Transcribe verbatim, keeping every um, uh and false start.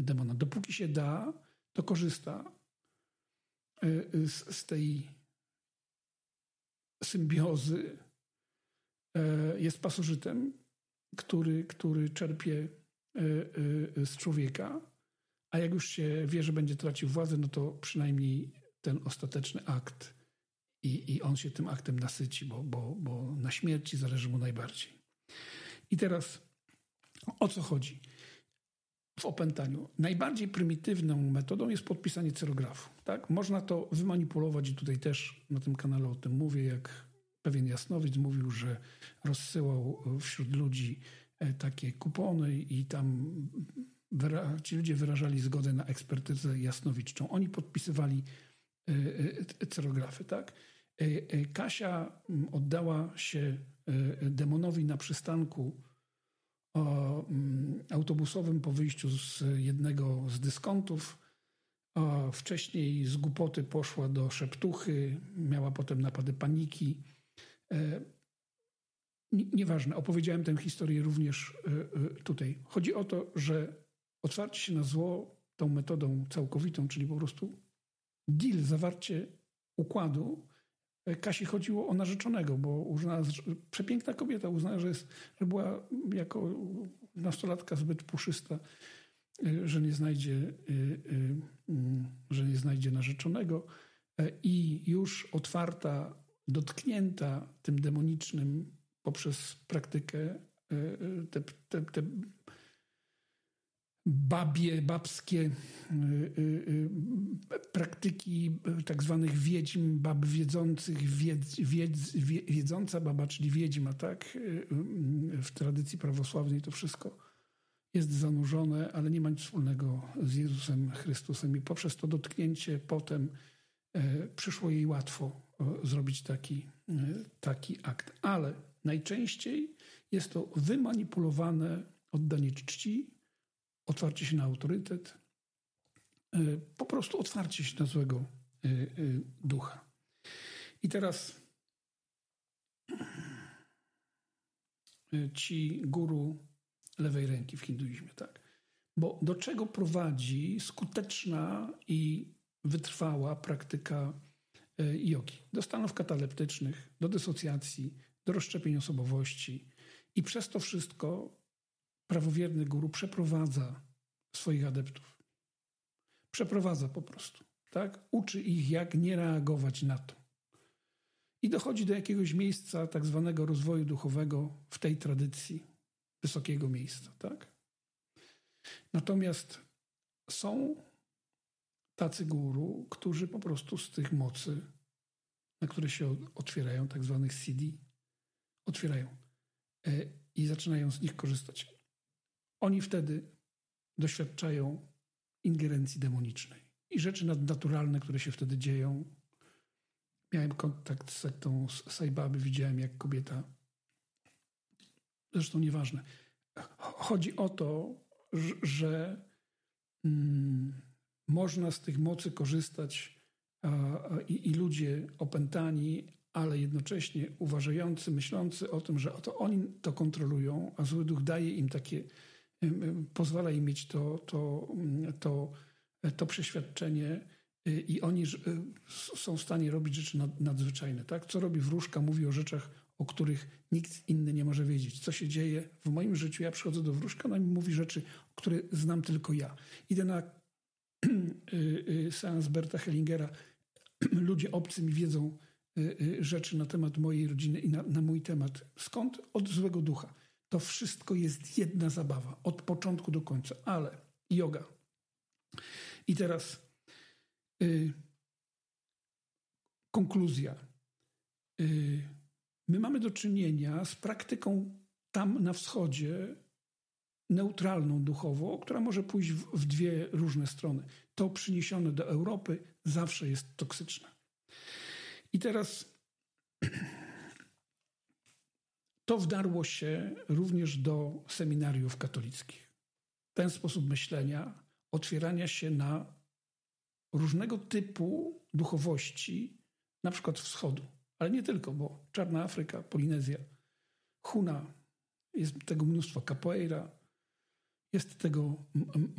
demona. Dopóki się da, to korzysta z, z tej symbiozy. Jest pasożytem, który, który czerpie z człowieka, a jak już się wie, że będzie tracił władzę, no to przynajmniej ten ostateczny akt i, i on się tym aktem nasyci, bo, bo, bo na śmierci zależy mu najbardziej. I teraz o co chodzi w opętaniu? Najbardziej prymitywną metodą jest podpisanie cerografu. Tak? Można to wymanipulować i tutaj też na tym kanale o tym mówię, jak pewien jasnowic mówił, że rozsyłał wśród ludzi takie kupony i tam wyra- ci ludzie wyrażali zgodę na ekspertyzę jasnowiczczą. Oni podpisywali cerografy. Tak? Kasia oddała się demonowi na przystanku autobusowym po wyjściu z jednego z dyskontów. Wcześniej z głupoty poszła do szeptuchy, miała potem napady paniki. Nieważne, opowiedziałem tę historię również tutaj. Chodzi o to, że otwarcie się na zło tą metodą całkowitą, czyli po prostu deal, zawarcie układu. Kasi chodziło o narzeczonego, bo uznała, że przepiękna kobieta, uznała, że, jest, że była jako nastolatka zbyt puszysta, że nie znajdzie, że nie znajdzie narzeczonego i już otwarta, dotknięta tym demonicznym poprzez praktykę te, te, te babie, babskie praktyki tak zwanych wiedźm, bab wiedzących, wiedz, wiedz, wiedząca baba, czyli wiedźma, tak? W tradycji prawosławnej to wszystko jest zanurzone, ale nie ma nic wspólnego z Jezusem Chrystusem i poprzez to dotknięcie potem przyszło jej łatwo zrobić taki, taki akt. Ale najczęściej jest to wymanipulowane oddanie czci, otwarcie się na autorytet, po prostu otwarcie się na złego ducha. I teraz ci guru lewej ręki w hinduizmie, tak? Bo do czego prowadzi skuteczna i wytrwała praktyka jogi? Do stanów kataleptycznych, do dysocjacji, do rozszczepień osobowości i przez to wszystko prawowierny guru przeprowadza swoich adeptów. Przeprowadza po prostu, tak? Uczy ich, jak nie reagować na to. I dochodzi do jakiegoś miejsca tak zwanego rozwoju duchowego w tej tradycji, wysokiego miejsca, tak? Natomiast są tacy guru, którzy po prostu z tych mocy, na które się otwierają, tak zwanych C D, otwierają i zaczynają z nich korzystać. Oni wtedy doświadczają ingerencji demonicznej i rzeczy nadnaturalne, które się wtedy dzieją. Miałem kontakt z sektą Sai Baby, widziałem, jak kobieta, zresztą nieważne. Chodzi o to, że mm, można z tych mocy korzystać a, a, i, i ludzie opętani, ale jednocześnie uważający, myślący o tym, że to oni to kontrolują, a zły duch daje im takie, pozwala im mieć to, to, to, to przeświadczenie i oni są w stanie robić rzeczy nadzwyczajne. Tak? Co robi wróżka, mówi o rzeczach, o których nikt inny nie może wiedzieć. Co się dzieje w moim życiu? Ja przychodzę do wróżka, ona mi mówi rzeczy, które znam tylko ja. Idę na seans Berta Hellingera. Ludzie obcy mi wiedzą rzeczy na temat mojej rodziny i na, na mój temat. Skąd? Od złego ducha. To wszystko jest jedna zabawa. Od początku do końca. Ale yoga. I teraz y, konkluzja. Y, my mamy do czynienia z praktyką tam na wschodzie neutralną duchowo, która może pójść w, w dwie różne strony. To przyniesione do Europy zawsze jest toksyczne. I teraz to wdarło się również do seminariów katolickich. Ten sposób myślenia, otwierania się na różnego typu duchowości, na przykład wschodu, ale nie tylko, bo Czarna Afryka, Polinezja, Huna, jest tego mnóstwo, capoeira, jest tego